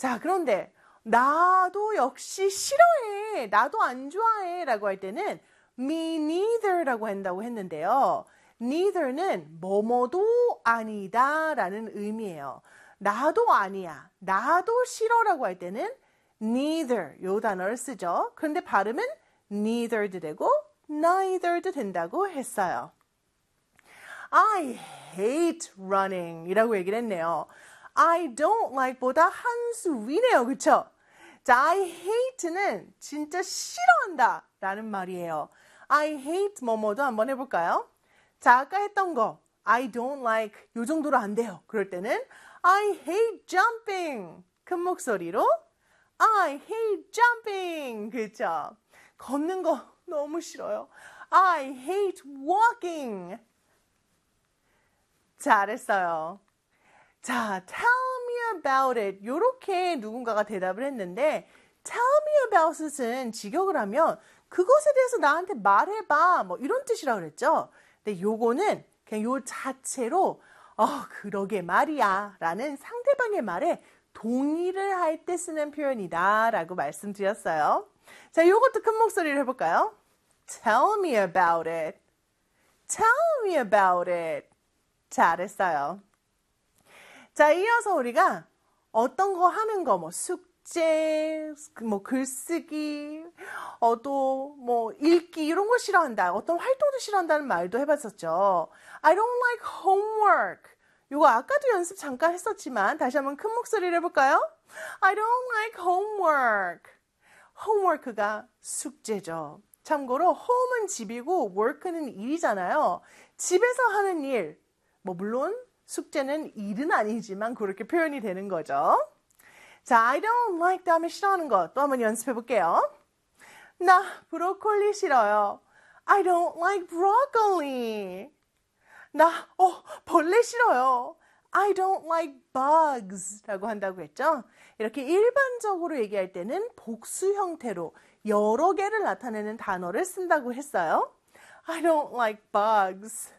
자, 그런데 나도 역시 싫어해. 나도 안 좋아해. 라고 할 때는 me neither 라고 한다고 했는데요. neither는 뭐뭐도 아니다 라는 의미예요. 나도 아니야. 나도 싫어라고 할 때는 neither 요 단어를 쓰죠. 그런데 발음은 neither도 되고 neither도 된다고 했어요. I hate running 이라고 얘기를 했네요. I don't like 보다 한 수 위네요. 그쵸? 자, I hate는 진짜 싫어한다 라는 말이에요. I hate 뭐뭐도 한번 해볼까요? 자, 아까 했던 거 I don't like 요 정도로 안 돼요. 그럴 때는 I hate jumping 큰 목소리로 I hate jumping 그쵸? 걷는 거 너무 싫어요. I hate walking 잘했어요. 자, tell me about it. 요렇게 누군가가 대답을 했는데 tell me about it은 직역을 하면 그것에 대해서 나한테 말해봐. 뭐 이런 뜻이라고 그랬죠. 근데 요거는 그냥 요 자체로 그러게 말이야 라는 상대방의 말에 동의를 할 때 쓰는 표현이다 라고 말씀드렸어요. 자, 요것도 큰 목소리로 해볼까요? Tell me about it. Tell me about it. 잘했어요. 자, 이어서 우리가 어떤 거 하는 거, 뭐 숙제, 뭐 글쓰기, 또 뭐 읽기 이런 거 싫어한다. 어떤 활동도 싫어한다는 말도 해봤었죠. I don't like homework. 이거 아까도 연습 잠깐 했었지만 다시 한번 큰 목소리를 해볼까요? I don't like homework. homework가 숙제죠. 참고로 home은 집이고 work는 일이잖아요. 집에서 하는 일, 뭐 물론 숙제는 일은 아니지만 그렇게 표현이 되는 거죠. 자, I don't like 다음에 싫어하는 거 또 한번 연습해 볼게요. 나 브로콜리 싫어요. I don't like broccoli. 나 벌레 싫어요. I don't like bugs 라고 한다고 했죠. 이렇게 일반적으로 얘기할 때는 복수 형태로 여러 개를 나타내는 단어를 쓴다고 했어요. I don't like bugs.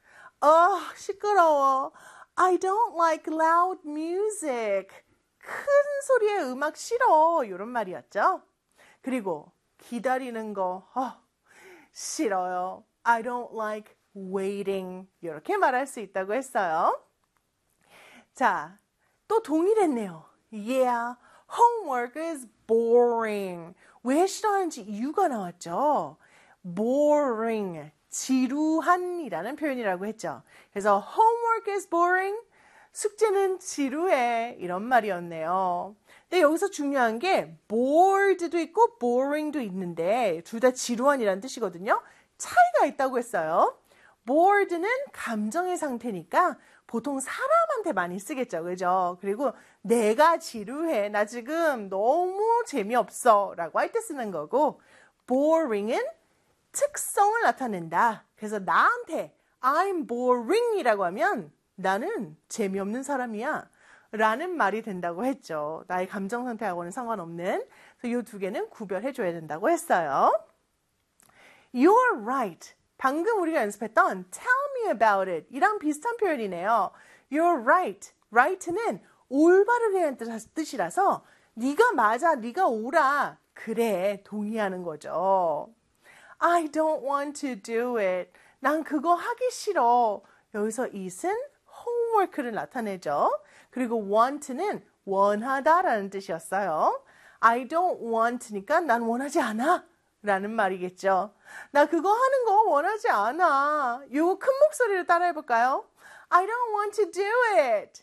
시끄러워. I don't like loud music. 큰 소리의 음악 싫어. 이런 말이었죠. 그리고 기다리는 거 싫어요. I don't like waiting. 이렇게 말할 수 있다고 했어요. 자, 또 동일했네요. Yeah, homework is boring. 왜 싫어하는지 이유가 나왔죠. boring. 지루한이라는 표현이라고 했죠. 그래서 homework is boring, 숙제는 지루해 이런 말이었네요. 근데 여기서 중요한 게 bored도 있고 boring도 있는데 둘 다 지루한이라는 뜻이거든요. 차이가 있다고 했어요. bored는 감정의 상태니까 보통 사람한테 많이 쓰겠죠. 그죠? 그리고 내가 지루해, 나 지금 너무 재미없어 라고 할 때 쓰는 거고 boring은 특성을 나타낸다. 그래서 나한테 I'm boring 이라고 하면 나는 재미없는 사람이야 라는 말이 된다고 했죠. 나의 감정 상태하고는 상관없는. 그래서 이 두 개는 구별해 줘야 된다고 했어요. You're right. 방금 우리가 연습했던 tell me about it 이랑 비슷한 표현이네요. You're right. right는 올바르다는 뜻이라서 네가 맞아, 네가 옳아. 그래, 동의하는 거죠. I don't want to do it. 난 그거 하기 싫어. 여기서 it은 homework를 나타내죠. 그리고 want는 원하다라는 뜻이었어요. I don't want니까 난 원하지 않아 라는 말이겠죠. 나 그거 하는 거 원하지 않아. 이거 큰 목소리로 따라해볼까요? I don't want to do it.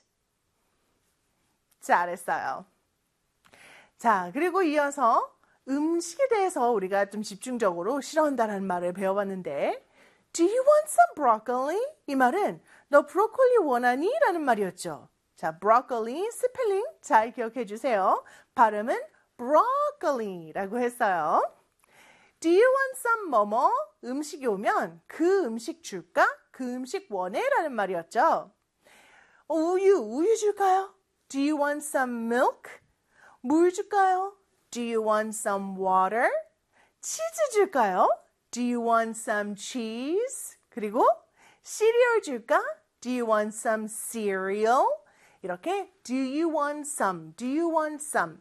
잘했어요. 자, 그리고 이어서 음식에 대해서 우리가 좀 집중적으로 싫어한다라는 말을 배워봤는데 Do you want some broccoli? 이 말은 너 브로콜리 원하니? 라는 말이었죠. 자, broccoli 스펠링 잘 기억해 주세요. 발음은 broccoli라고 했어요. Do you want some 뭐뭐? 음식이 오면 그 음식 줄까? 그 음식 원해? 라는 말이었죠. 우유 줄까요? Do you want some milk? 물 줄까요? Do you want some water? 치즈 줄까요? Do you want some cheese? 그리고 시리얼 줄까? Do you want some cereal? 이렇게 do you want some? Do you want some?